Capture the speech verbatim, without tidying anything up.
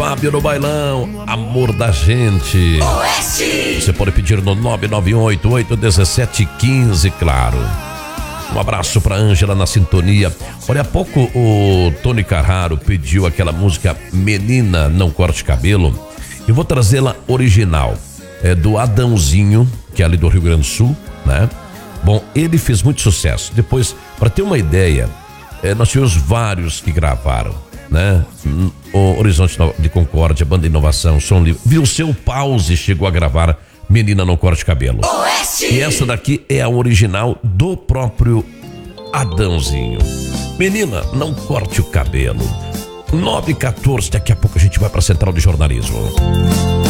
Fábio no bailão, amor da gente. Oeste. Você pode pedir no nove nove oito, oito um sete, um cinco, claro. Um abraço pra Ângela na sintonia. Olha, há pouco o Tony Carraro pediu aquela música Menina Não Corte Cabelo. Eu vou trazê-la original. É do Adãozinho, que é ali do Rio Grande do Sul, né? Bom, ele fez muito sucesso. Depois, para ter uma ideia, é, nós tivemos vários que gravaram, né? O Horizonte de Concórdia, Banda Inovação, Som Livre. Viu, seu Pause chegou a gravar Menina Não Corte Cabelo. Oeste. E essa daqui é a original do próprio Adãozinho. Menina, não corte o cabelo. nove e quatorze, daqui a pouco a gente vai para a Central de Jornalismo.